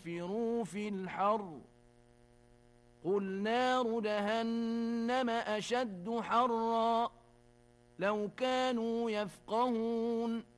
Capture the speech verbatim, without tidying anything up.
انفروا في الحر قل نار جهنم أشد حرا لو كانوا يفقهون